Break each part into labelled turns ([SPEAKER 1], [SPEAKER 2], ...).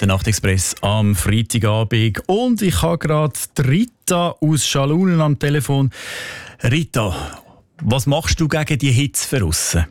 [SPEAKER 1] Der Nachtexpress am Freitagabend. Und ich habe gerade Rita aus Schalunen am Telefon. Rita, was machst du gegen die Hitze von aussen?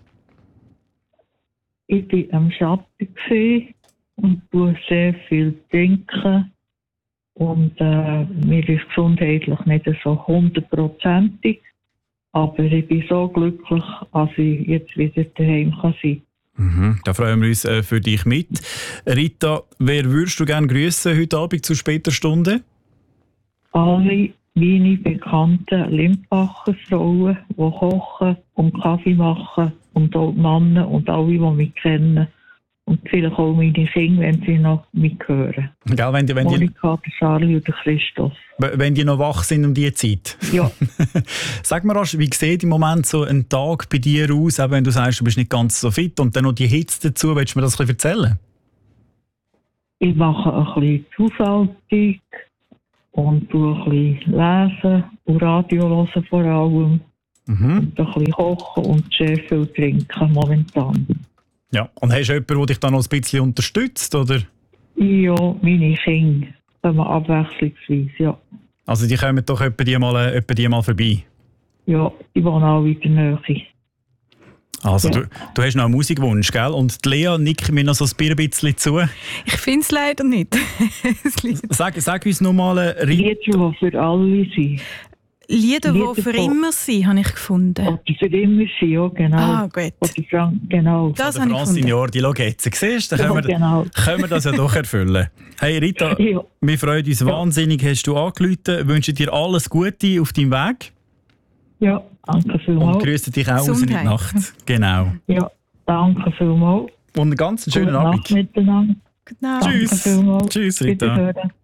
[SPEAKER 2] Ich war am Schatten und tue sehr viel trinken. Und mir ist gesundheitlich nicht so 100%. Aber ich bin so glücklich, dass ich jetzt wieder daheim sein kann.
[SPEAKER 1] Da freuen wir uns für dich mit. Rita, wer würdest du gerne grüßen heute Abend zu später Stunde?
[SPEAKER 2] Alle meine bekannten Limpacher Frauen, die kochen und Kaffee machen, und auch die Männer und alle, die mich kennen. Und vielleicht auch meine Kinder, wenn sie noch mithören.
[SPEAKER 1] Gell, wenn
[SPEAKER 2] Monika, der Charlie und der Christoph.
[SPEAKER 1] Wenn die noch wach sind um diese Zeit.
[SPEAKER 2] Ja.
[SPEAKER 1] Sag mir, wie sieht im Moment so ein Tag bei dir aus, auch wenn du sagst, du bist nicht ganz so fit und dann noch die Hitze dazu? Willst du mir das ein bisschen erzählen?
[SPEAKER 2] Ich mache ein bisschen Haushaltung und tue ein bisschen lesen und Radio hören vor allem. Und ein bisschen kochen und sehr viel trinken momentan.
[SPEAKER 1] Ja, und hast du jemanden, der dich dann noch ein bisschen unterstützt, oder?
[SPEAKER 2] Ja, meine Kinder kommen abwechslungsweise, ja.
[SPEAKER 1] Also die kommen doch etwa die mal vorbei?
[SPEAKER 2] Ja, die wohnen auch in der Nähe.
[SPEAKER 1] Also
[SPEAKER 2] ja.
[SPEAKER 1] du hast noch einen Musikwunsch, gell? Und die Lea nickt mir noch so ein bisschen zu.
[SPEAKER 3] Ich finde es leider nicht.
[SPEAKER 1] Sag uns noch mal...
[SPEAKER 2] Lieder, die für alle sind.
[SPEAKER 3] Lieder, die für immer sind, habe ich gefunden.
[SPEAKER 2] Oh, die für immer sind, ja, genau.
[SPEAKER 3] Ah, gut.
[SPEAKER 2] Genau.
[SPEAKER 3] Das habe ich gefunden.
[SPEAKER 1] Signor, die Logetze. Siehst du, dann können wir das ja doch erfüllen. Hey Rita,
[SPEAKER 2] ja.
[SPEAKER 1] Wir freuen uns wahnsinnig, hast du angerufen. Wünschen dir alles Gute auf deinem Weg.
[SPEAKER 2] Ja, danke vielmals.
[SPEAKER 1] Und grüßen dich auch in die Nacht. Genau.
[SPEAKER 2] Ja, danke vielmals.
[SPEAKER 1] Und einen ganz schönen Abend.
[SPEAKER 2] Gute Nacht miteinander.
[SPEAKER 3] Gute Nacht.
[SPEAKER 1] Tschüss. Tschüss, Rita.
[SPEAKER 2] Wiederhören.